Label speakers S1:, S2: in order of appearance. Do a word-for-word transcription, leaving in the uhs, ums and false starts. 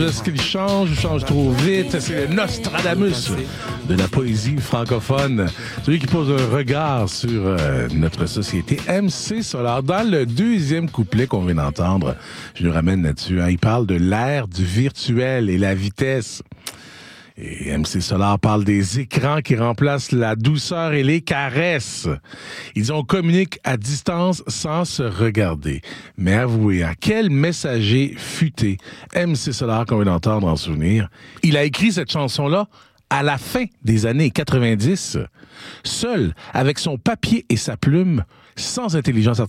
S1: Est-ce qu'il change ou change trop vite? C'est le Nostradamus de la poésie francophone. Celui qui pose un regard sur euh, notre société. M C Solar, dans le deuxième couplet qu'on vient d'entendre, je le ramène là-dessus, hein, il parle de l'ère du virtuel et la vitesse. Et M C Solar parle des écrans qui remplacent la douceur et les caresses. Ils disent on communique à distance sans se regarder. Mais avouez, à quel messager futé M C Solar qu'on vient d'entendre en souvenir? Il a écrit cette chanson-là à la fin des années quatre-vingt-dix, seul, avec son papier et sa plume, sans intelligence artificielle.